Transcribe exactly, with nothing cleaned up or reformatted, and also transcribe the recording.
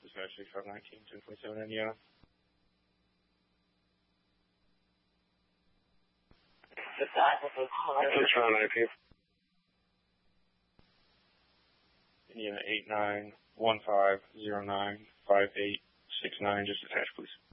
dispatch sixty-five nineteen, ten twenty-seven Indiana. sixty-five nineteen. Indiana eight nine one five zero nine five eight six nine, just attach, please.